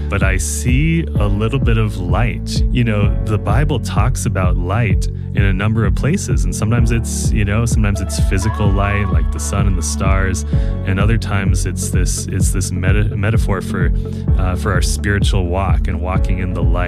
but I see a little bit of light. You know, the Bible talks about light in a number of places, and sometimes it's, you know, sometimes it's physical light like the sun and the stars, and other times it's this metaphor for our spiritual walk and walking in the light.